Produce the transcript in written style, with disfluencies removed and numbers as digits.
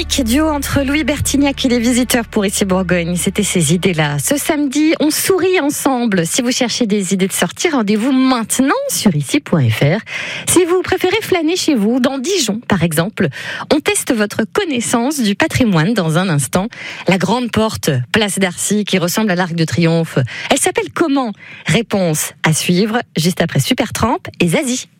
Magnifique duo entre Louis Bertignac et les visiteurs pour Ici Bourgogne. C'était ces idées-là. Ce samedi, on sourit ensemble. Si vous cherchez des idées de sortie, rendez-vous maintenant sur ici.fr. Si vous préférez flâner chez vous, dans Dijon par exemple, on teste votre connaissance du patrimoine dans un instant. La grande porte, place d'Arcy, qui ressemble à l'Arc de Triomphe. Elle s'appelle comment ? Réponse à suivre juste après Supertramp et Zazie.